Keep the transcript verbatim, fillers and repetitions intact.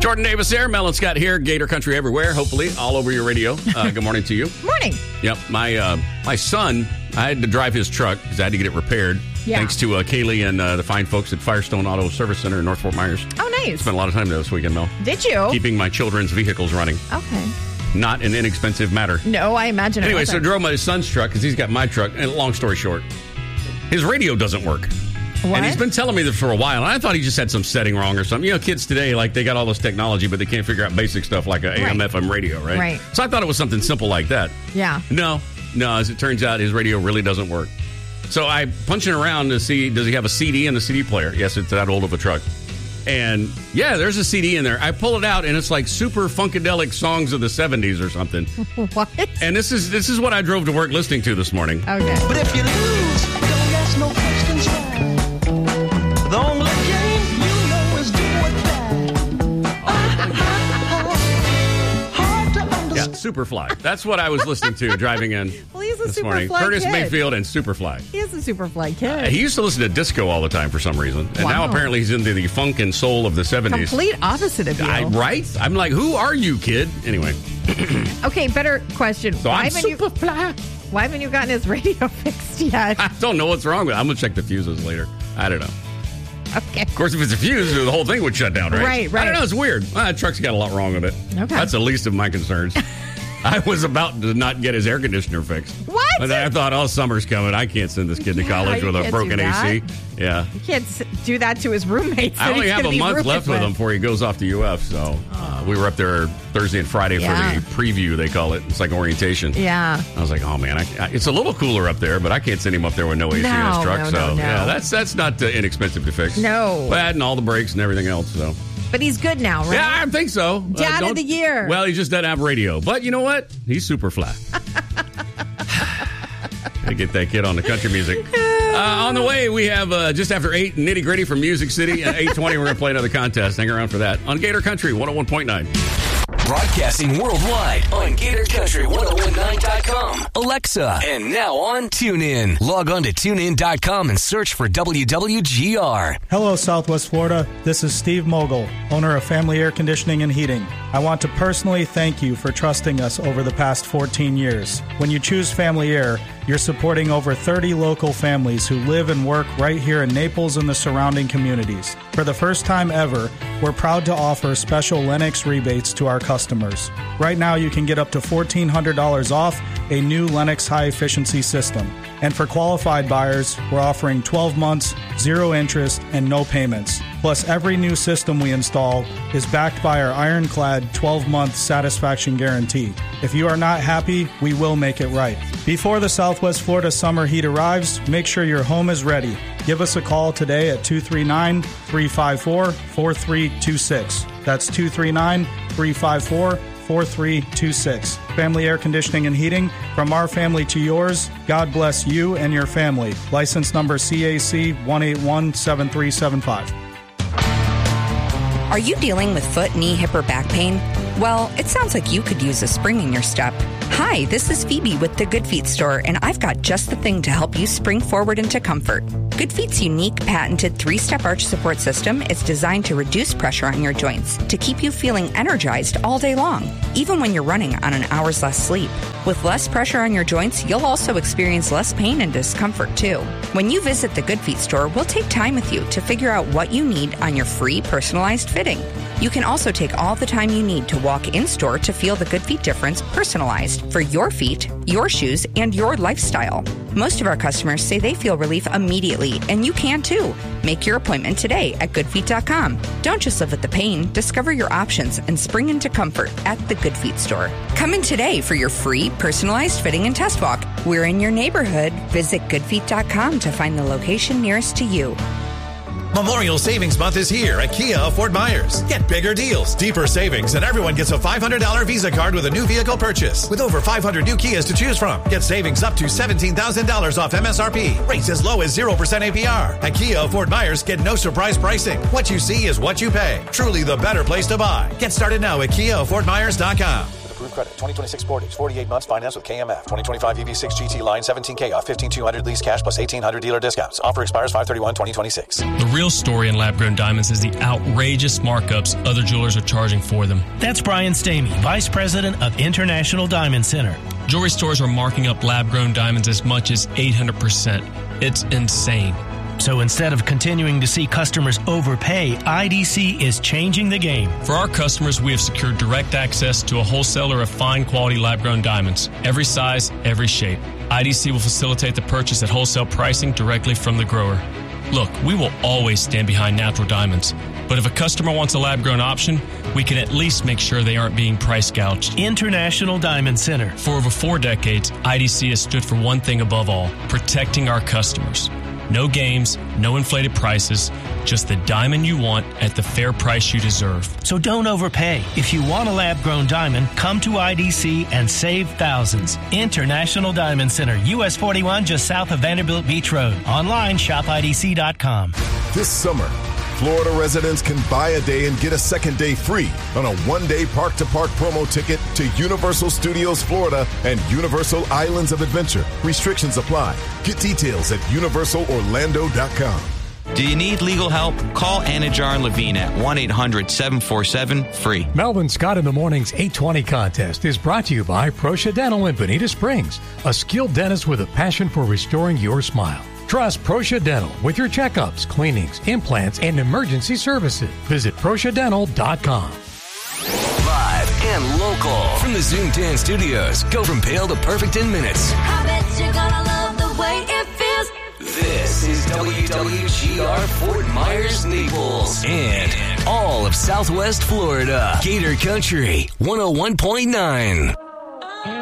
Jordan Davis here. Mel and Scott here. Gator Country everywhere, hopefully, all over your radio. Uh, good morning to you. Morning. Yep. My uh, my son, I had to drive his truck because I had to get it repaired. Yeah. Thanks to uh, Kaylee and uh, the fine folks at Firestone Auto Service Center in North Fort Myers. Oh, nice. Spent a lot of time there this weekend, Mel. Did you? Keeping my children's vehicles running. Okay. Not an inexpensive matter. No, I imagine Anyway, it so I drove my son's truck because he's got my truck. And long story short, his radio doesn't work. What? And he's been telling me this for a while. And I thought he just had some setting wrong or something. You know, kids today, like, they got all this technology, but they can't figure out basic stuff like a A M, Right. F M radio, right? Right. So I thought it was something simple like that. Yeah. No, no, as it turns out, his radio really doesn't work. So I punching around to see, does he have a C D in the C D player? Yes, it's that old of a truck. And yeah, there's a C D in there. I pull it out, and it's like super funkadelic songs of the seventies or something. What? And this is this is what I drove to work listening to this morning. Okay. But if you lose, don't ask no questions why. The only game you know is do or die. Hard to understand. Yeah, Superfly. That's what I was listening to driving in Well, he's a this Superfly morning. Curtis kid. Mayfield and Superfly. He is a Superfly kid. Uh, he used to listen to disco all the time for some reason. And Wow. now apparently he's into the funk and soul of the seventies. Complete opposite of you. I, right? I'm like, who are you, kid? Anyway. Okay, better question. So why I'm haven't you? Superfly. Why haven't you gotten his radio fixed yet? I don't know what's wrong with it. I'm going to check the fuses later. I don't know. Okay. Of course, if it's a fuse, the whole thing would shut down, right? Right, right. I don't know. It's weird. Well, that truck's got a lot wrong with it. Okay. That's the least of my concerns. I was about to not get his air conditioner fixed. What? But then I thought, oh, summer's coming. I can't send this kid to Yeah, college you with a can't broken do A C. that. Yeah. You can't s- do that to his roommates. I that only he's have gonna a be month rooming left with him before he goes off to U F. So uh, we were up there Thursday and Friday Yeah. for the preview, they call it. It's like orientation. Yeah. I was like, oh, man, I, I, it's a little cooler up there, but I can't send him up there with no A C in his No, truck. no, so, no, no. yeah, that's that's not uh, inexpensive to fix. No. But and all the brakes and everything else, so. But he's good now, right? Yeah, I think so. Dad of don't- the year. Well, he just doesn't have radio. But you know what? He's super fly. Gotta get that kid on the country music. Uh, on the way, we have uh, just after eight, Nitty Gritty from Music City. At eight twenty, we're going to play another contest. Hang around for that on Gator Country one oh one point nine. Broadcasting worldwide on Gator Country ten nineteen dot com, Alexa, and now on TuneIn. Log on to tune in dot com and search for W W G R. Hello, Southwest Florida. This is Steve Mogul, owner of Family Air Conditioning and Heating. I want to personally thank you for trusting us over the past fourteen years. When you choose Family Air, you're supporting over thirty local families who live and work right here in Naples and the surrounding communities. For the first time ever, we're proud to offer special Lennox rebates to our customers. Right now, you can get up to fourteen hundred dollars off a new Lennox high-efficiency system. And for qualified buyers, we're offering twelve months, zero interest, and no payments. Plus, every new system we install is backed by our ironclad twelve-month satisfaction guarantee. If you are not happy, we will make it right. Before the Southwest Florida summer heat arrives, make sure your home is ready. Give us a call today at two three nine, three five four, four three two six. That's two three nine, three five four, four three two six. Family Air Conditioning and Heating, from our family to yours, God bless you and your family. License number C A C one eight one seven three seven five. Are you dealing with foot, knee, hip, or back pain? Well, it sounds like you could use a spring in your step. Hi, this is Phoebe with the Good Feet store, and I've got just the thing to help you spring forward into comfort. Good Feet's unique, patented three-step arch support system is designed to reduce pressure on your joints to keep you feeling energized all day long, even when you're running on an hour's less sleep. With less pressure on your joints, you'll also experience less pain and discomfort, too. When you visit the Good Feet store, we'll take time with you to figure out what you need on your free personalized fitting. You can also take all the time you need to walk in-store to feel the Good Feet difference personalized for your feet, your shoes, and your lifestyle. Most of our customers say they feel relief immediately, and you can too. Make your appointment today at good feet dot com. Don't just live with the pain. Discover your options and spring into comfort at the Good Feet store. Come in today for your free personalized fitting and test walk. We're in your neighborhood. Visit good feet dot com to find the location nearest to you. Memorial Savings Month is here at Kia of Fort Myers. Get bigger deals, deeper savings, and everyone gets a five hundred dollars Visa card with a new vehicle purchase. With over five hundred new Kias to choose from, get savings up to seventeen thousand dollars off M S R P. Rates as low as zero percent A P R. At Kia of Fort Myers, get no surprise pricing. What you see is what you pay. Truly the better place to buy. Get started now at kia of fort myers dot com. credit. twenty twenty-six Sportage, forty-eight months finance with K M F. twenty twenty-five E V six G T line, seventeen K off, fifteen thousand two hundred lease cash plus eighteen hundred dealer discounts. Offer expires five thirty-one twenty twenty-six. The real story in lab-grown diamonds is the outrageous markups other jewelers are charging for them. That's Brian Stamey, Vice President of International Diamond Center. Jewelry stores are marking up lab-grown diamonds as much as eight hundred percent. It's insane. So instead of continuing to see customers overpay, I D C is changing the game. For our customers, we have secured direct access to a wholesaler of fine quality lab-grown diamonds. Every size, every shape. I D C will facilitate the purchase at wholesale pricing directly from the grower. Look, we will always stand behind natural diamonds. But if a customer wants a lab-grown option, we can at least make sure they aren't being price gouged. International Diamond Center. For over four decades, I D C has stood for one thing above all, protecting our customers. No games, no inflated prices, just the diamond you want at the fair price you deserve. So don't overpay. If you want a lab-grown diamond, come to I D C and save thousands. International Diamond Center, U S forty-one, just south of Vanderbilt Beach Road. Online, shop I D C dot com. This summer, Florida residents can buy a day and get a second day free on a one-day park-to-park promo ticket to Universal Studios Florida and Universal Islands of Adventure. Restrictions apply. Get details at universal orlando dot com. Do you need legal help? Call Anajar and Levine at one eight hundred seven four seven free. Melvin Scott in the Morning's eight twenty contest is brought to you by Proscia Dental in Bonita Springs, a skilled dentist with a passion for restoring your smile. Trust Proscia Dental with your checkups, cleanings, implants, and emergency services. Visit proscia dental dot com. Live and local from the Zoom ten studios. Go from pale to perfect in minutes. I bet you're gonna love the way it feels. This is W W G R Fort Myers, Naples, and all of Southwest Florida. Gator Country one oh one point nine.